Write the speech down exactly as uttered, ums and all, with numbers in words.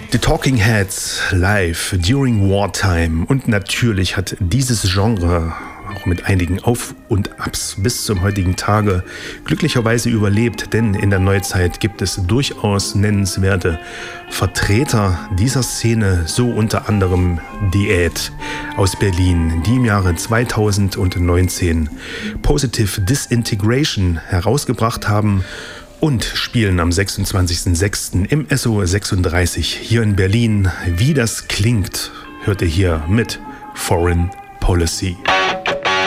The Talking Heads live during wartime. Und natürlich hat dieses Genre auch mit einigen Auf- und Abs bis zum heutigen Tage glücklicherweise überlebt, denn in der Neuzeit gibt es durchaus nennenswerte Vertreter dieser Szene, so unter anderem Diät aus Berlin, die im Jahre zweitausendneunzehn Positive Disintegration herausgebracht haben und spielen am sechsundzwanzigsten sechsten im S O sechsunddreißig hier in Berlin. Wie das klingt, hört ihr hier mit Foreign Policy.